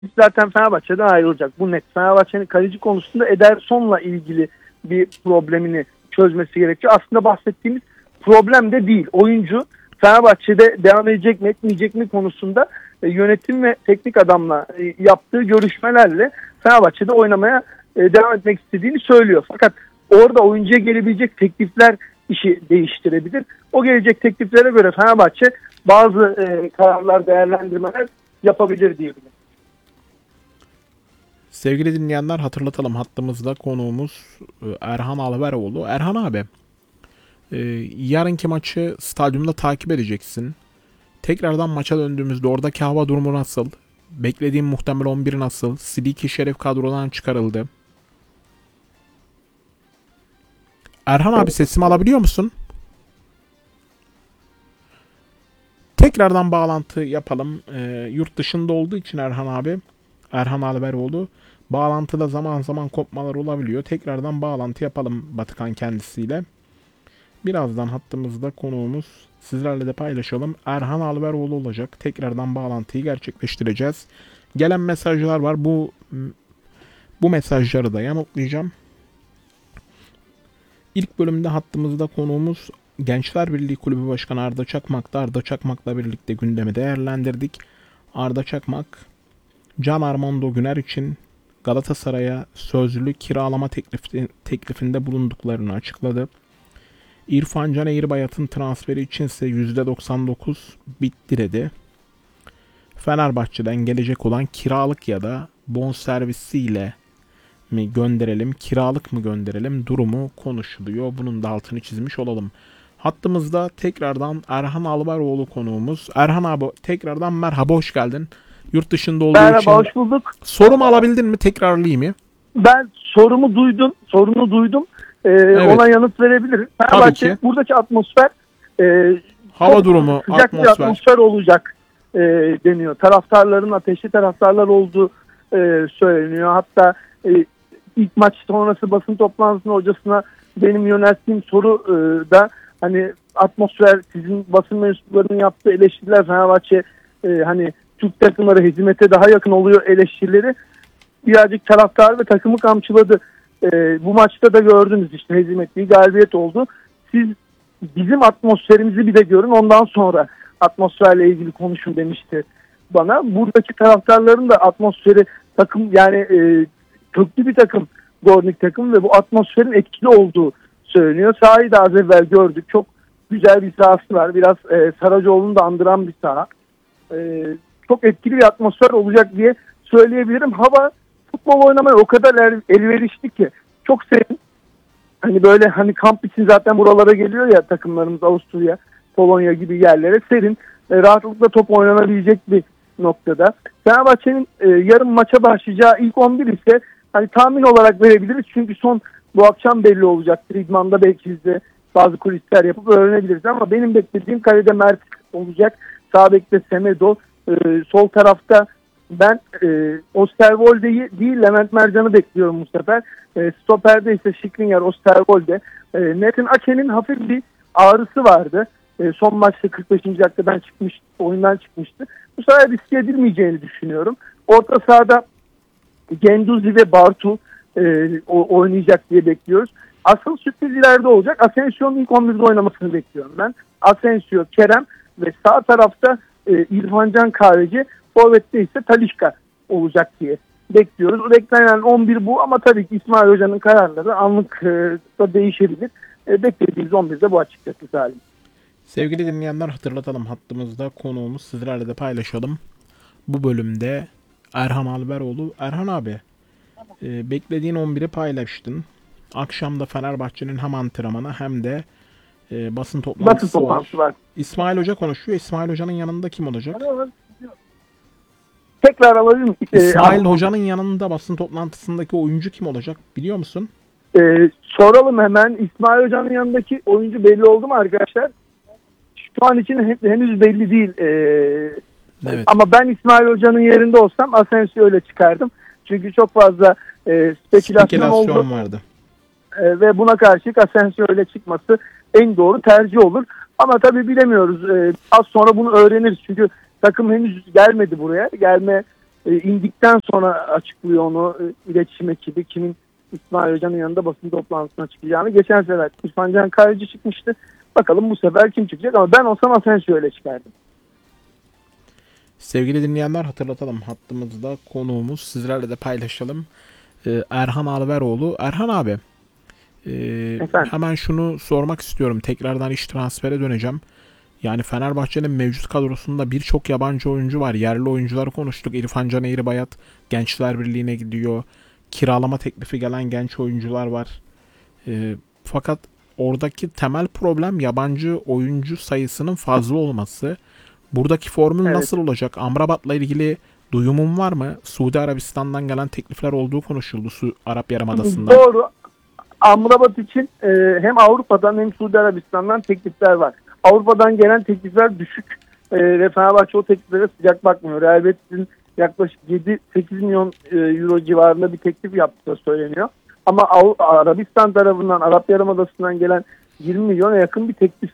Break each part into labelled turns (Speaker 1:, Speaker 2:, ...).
Speaker 1: zaten Fenerbahçe'den ayrılacak. Bu net. Fenerbahçe'nin kaleci konusunda Ederson'la ilgili bir problemini çözmesi gerekiyor. Aslında bahsettiğimiz problem de değil. Oyuncu Fenerbahçe'de devam edecek mi etmeyecek mi konusunda yönetim ve teknik adamla yaptığı görüşmelerle Fenerbahçe'de oynamaya devam etmek istediğini söylüyor. Fakat orada oyuncuya gelebilecek teklifler işi değiştirebilir. O gelecek tekliflere göre Fenerbahçe bazı kararlar, değerlendirmeler yapabilir diyebilirim.
Speaker 2: Sevgili dinleyenler, hatırlatalım, hattımızda konuğumuz Erhan Alveroğlu. Erhan abi, yarınki maçı stadyumda takip edeceksin. Tekrardan maça döndüğümüzde oradaki hava durumu nasıl? Beklediğim muhtemel 11 nasıl? Sidiki Şerif kadrodan çıkarıldı. Erhan abi, sesimi alabiliyor musun? Tekrardan bağlantı yapalım. Yurt dışında olduğu için Erhan abi, Erhan Alveroğlu, bağlantıda zaman zaman kopmalar olabiliyor. Tekrardan bağlantı yapalım Batıkan kendisiyle. Birazdan hattımızda konuğumuz, sizlerle de paylaşalım, Erhan Alveroğlu olacak. Tekrardan bağlantıyı gerçekleştireceğiz. Gelen mesajlar var. Bu mesajları da yanıtlayacağım. İlk bölümde hattımızda konuğumuz Gençler Birliği Kulübü Başkanı Arda Çakmak'ta. Arda Çakmak'la birlikte gündemi değerlendirdik. Arda Çakmak, Can Armando Güner için Galatasaray'a sözlü kiralama teklifinde bulunduklarını açıkladı. İrfan Can Eğribayat'ın transferi içinse %99 bitti dedi. Fenerbahçe'den gelecek olan kiralık ya da bonservisiyle mi gönderelim, kiralık mı gönderelim durumu konuşuluyor. Bunun da altını çizmiş olalım. Hattımızda tekrardan Erhan Alveroğlu konuğumuz. Erhan abi, tekrardan merhaba, hoş geldin. Yurt dışında olduğu
Speaker 1: Merhaba,
Speaker 2: için.
Speaker 1: hoş bulduk.
Speaker 2: Sorumu alabildin mi? Tekrarlayayım mı?
Speaker 1: Ben sorunu duydum.
Speaker 2: Evet.
Speaker 1: Ona yanıt verebilirim. Fenerbahçe buradaki atmosfer
Speaker 2: hava durumu,
Speaker 1: sıcak bir atmosfer olacak deniyor. Taraftarların ateşli taraftarlar olduğu söyleniyor. Hatta ilk maç sonrası basın toplantısında hocasına benim yönelttiğim soru da hani atmosfer, sizin basın mensuplarının yaptığı eleştiriler, Fenerbahçe hani Türk takımları hezimete daha yakın oluyor eleştirileri birazcık taraftar ve takımı kamçıladı. Bu maçta da gördünüz, işte hezimet değil galibiyet oldu. Siz bizim atmosferimizi bir de görün, ondan sonra atmosferle ilgili konuşun demişti bana. Buradaki taraftarların da atmosferi, takım yani köklü bir takım, Gornik takım ve bu atmosferin etkili olduğu söyleniyor. Sahayı da az evvel gördük. Çok güzel bir sahası var. Biraz Saracoğlu'nu da andıran bir saha. Çok etkili bir atmosfer olacak diye söyleyebilirim. Hava futbol oynamaya o kadar elverişli ki çok serin. Hani böyle hani kamp için zaten buralara geliyor ya takımlarımız, Avusturya, Polonya gibi yerlere, serin. Rahatlıkla top oynanabilecek bir noktada. Fenerbahçe'nin yarın maça başlayacağı ilk 11 ise hani tahmin olarak verebiliriz. Çünkü bu akşam belli olacaktır. İdman'da belki biz de bazı kulisler yapıp öğrenebiliriz. Ama benim beklediğim kalede Mert olacak. Sağ bekte Semedo. Sol tarafta ben Osterwolde'yi değil Levent Mercan'ı bekliyorum bu sefer. Stoper'de ise Skriniar, Osterwolde. Metin Ake'nin hafif bir ağrısı vardı. Son maçta 45. dakikadan oyundan çıkmıştı. Bu sefer riske edilmeyeceğini düşünüyorum. Orta sahada Genduzi ve Bartu oynayacak diye bekliyoruz. Asıl sürpriz ileride olacak. Asensio'nun ilk 11'de oynamasını bekliyorum ben. Asensio, Kerem ve sağ tarafta İrfan Can Kahveci, forvette ise Talisca olacak diye bekliyoruz. Beklenen 11 bu ama tabii ki İsmail Hoca'nın kararları anlık da değişebilir. Beklediğimiz 11'de bu açıkçası Salim.
Speaker 2: Sevgili dinleyenler, hatırlatalım, hattımızda konuğumuz, sizlerle de paylaşalım. Bu bölümde Erhan Alveroğlu. Erhan abi, beklediğin 11'i paylaştın. Akşamda Fenerbahçe'nin hem antrenmanı hem de basın toplantısı var. İsmail Hoca konuşuyor. İsmail Hoca'nın yanında kim olacak?
Speaker 1: Tekrar alayım.
Speaker 2: İsmail Hoca'nın yanında basın toplantısındaki oyuncu kim olacak biliyor musun?
Speaker 1: Soralım hemen. İsmail Hoca'nın yanındaki oyuncu belli oldu mu arkadaşlar? Şu an için henüz belli değil. Evet. Ama ben İsmail Hoca'nın yerinde olsam Asensio'yu öyle çıkardım. Çünkü çok fazla spekülasyon oldu.
Speaker 2: Vardı.
Speaker 1: Ve buna karşılık Asensio öyle çıkması en doğru tercih olur. Ama tabii bilemiyoruz. Az sonra bunu öğreniriz. Çünkü takım henüz gelmedi buraya. Gelme indikten sonra açıklıyor onu iletişim ekibi kimin İsmail Hoca'nın yanında basın toplantısına çıkacağını. Geçen sefer İrfan Can Kahveci çıkmıştı. Bakalım bu sefer kim çıkacak, ama ben olsam Asensio'yu öyle çıkardım.
Speaker 2: Sevgili dinleyenler, hatırlatalım, hattımızda konuğumuz, sizlerle de paylaşalım. Erhan Alveroğlu. Erhan abi, hemen şunu sormak istiyorum. Tekrardan iş transfere döneceğim. Yani Fenerbahçe'nin mevcut kadrosunda birçok yabancı oyuncu var. Yerli oyuncuları konuştuk. İrfan Can Eğribayat Gençler Birliği'ne gidiyor. Kiralama teklifi gelen genç oyuncular var. Fakat oradaki temel problem yabancı oyuncu sayısının fazla olması. Buradaki formül nasıl olacak? Amrabat'la ilgili duyumun var mı? Suudi Arabistan'dan gelen teklifler olduğu konuşuldu, Arap Yarımadası'ndan.
Speaker 1: Doğru. Amrabat için hem Avrupa'dan hem Suudi Arabistan'dan teklifler var. Avrupa'dan gelen teklifler düşük ve Fenerbahçe o tekliflere sıcak bakmıyor. Real Betis'in yaklaşık 7-8 milyon euro civarında bir teklif yaptığı söyleniyor. Ama Arabistan tarafından, Arap Yarımadası'ndan gelen 20 milyona yakın bir teklif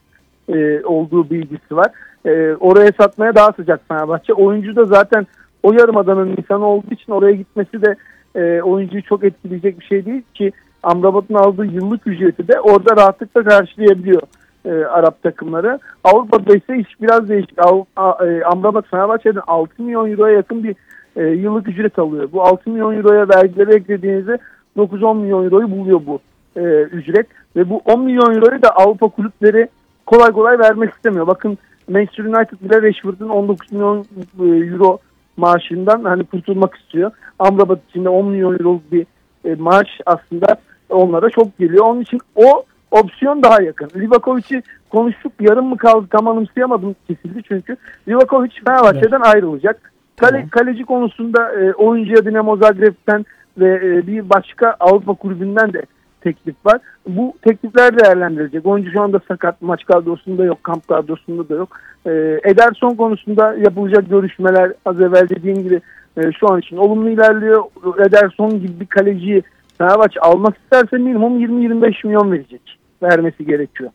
Speaker 1: olduğu bilgisi var. Oraya satmaya daha sıcak Fenerbahçe. Oyuncu da zaten o yarımadanın insanı olduğu için oraya gitmesi de oyuncuyu çok etkileyecek bir şey değil ki, Amrabat'ın aldığı yıllık ücreti de orada rahatlıkla karşılayabiliyor Arap takımları. Avrupa'da ise iş biraz değişik. Amrabat Fenerbahçe'den 6 milyon euroya yakın bir yıllık ücret alıyor. Bu 6 milyon euroya vergileri eklediğinizde 9-10 milyon euroyu buluyor bu ücret. Ve bu 10 milyon euroyu da Avrupa kulüpleri kolay kolay vermek istemiyor. Bakın, Manchester United bile Rashford'un 19 milyon euro maaşından hani kurtulmak istiyor. Amrabat için de 10 milyon euro bir maaş aslında onlara çok geliyor. Onun için o opsiyon daha yakın. Livakovic'i konuştuk. Yarım mı kaldı, tam anımsayamadım, kesildi çünkü. Livakovic Fenerbahçe'den ayrılacak. Kaleci konusunda oyuncuya Dinamo Zagreb'ten ve bir başka Avrupa kulübünden de teklif var. Bu teklifler değerlendirilecek. Oyuncu şu anda sakat. Maç kadrosunda yok. Kamp kadrosunda da yok. Ederson konusunda yapılacak görüşmeler az evvel dediğim gibi şu an için olumlu ilerliyor. Ederson gibi bir kaleciyi Fenerbahçe almak isterse minimum 20-25 milyon vermesi gerekiyor.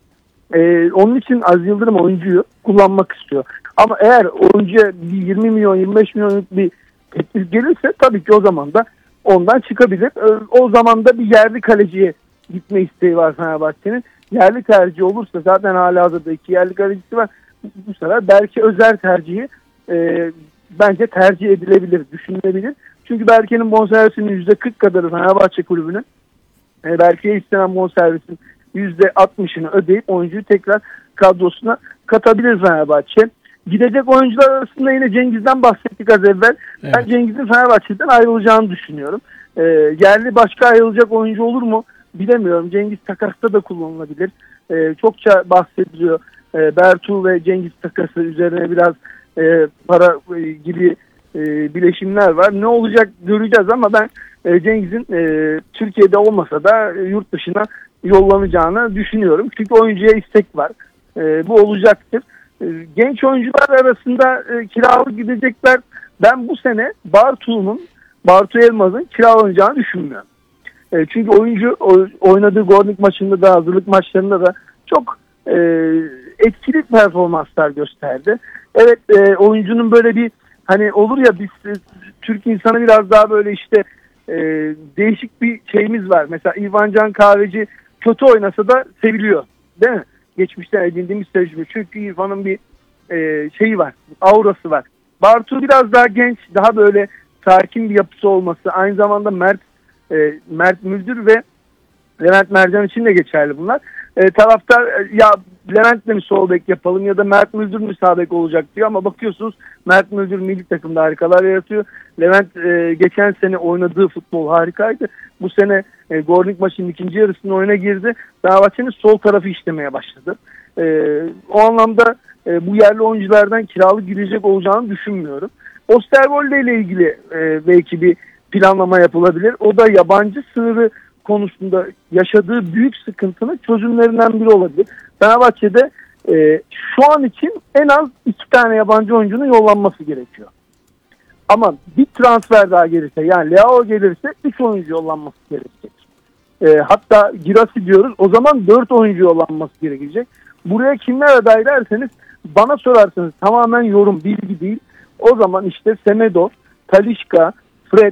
Speaker 1: Onun için Aziz Yıldırım oyuncuyu kullanmak istiyor. Ama eğer oyuncuya bir 20 milyon 25 milyonluk bir teklif gelirse tabii ki o zaman da ondan çıkabilir. O zaman da bir yerli kaleciye gitme isteği var Fenerbahçe'nin. Yerli tercih olursa, zaten halihazırda 2 yerli kalecisi var. Bu sefer belki Özer tercihi bence tercih edilebilir, düşünülebilir. Çünkü Berke'nin bonservisinin %40 kadarı Fenerbahçe kulübünün. Berke'ye istenen bonservisin %60'ını ödeyip oyuncuyu tekrar kadrosuna katabilir Fenerbahçe. Gidecek oyuncular arasında yine Cengiz'den bahsettik az evvel. Evet. Ben Cengiz'in Fenerbahçe'den ayrılacağını düşünüyorum. Yerli başka ayrılacak oyuncu olur mu bilemiyorum. Cengiz takasta da kullanılabilir. Çokça bahsediliyor. Bertu ve Cengiz takası üzerine biraz para gibi bileşimler var. Ne olacak göreceğiz, ama ben Cengiz'in Türkiye'de olmasa da yurt dışına yollanacağını düşünüyorum. Çünkü oyuncuya istek var. Bu olacaktır. Genç oyuncular arasında kiralık gidecekler. Ben bu sene Bartu Elmaz'ın kiralanacağını düşünmüyorum. Çünkü oyuncu oynadığı Gornik maçında da, hazırlık maçlarında da çok etkili performanslar gösterdi. Evet, oyuncunun böyle bir, hani olur ya, biz Türk insanı biraz daha böyle işte değişik bir şeyimiz var. Mesela İrfan Can Kahveci kötü oynasa da seviliyor, değil mi? Geçmişten edindiğimiz tecrübe. Çünkü İrfan'ın bir şeyi var, aurası var. Bartu biraz daha genç, daha böyle sakin bir yapısı olması, aynı zamanda Mert Müldür ve Levent Mercan için de geçerli bunlar. Taraftar ya Levent'le mi sol bek yapalım ya da Mert Müldür mü sağ bek olacak diyor, ama bakıyorsunuz Mert Müldür milli takımda harikalar yaratıyor. Levent geçen sene oynadığı futbol harikaydı. Bu sene Gornik maçının ikinci yarısında oyuna girdi. Fenerbahçe'nin sol tarafı işlemeye başladı. O anlamda bu yerli oyunculardan kiralık girecek olacağını düşünmüyorum. Osterwolde ile ilgili belki bir planlama yapılabilir. O da yabancı sınırı konusunda yaşadığı büyük sıkıntının çözümlerinden biri olabilir. Fenerbahçe'de şu an için en az 2 tane yabancı oyuncunun yollanması gerekiyor. Ama bir transfer daha gelirse, yani Leao gelirse 3 oyuncu yollanması gerekecek. Hatta Girassi diyoruz, o zaman 4 oyuncu yollanması gerekecek. Buraya kimler aday derseniz, bana sorarsanız tamamen yorum, bilgi değil. O zaman işte Semedo, Talisca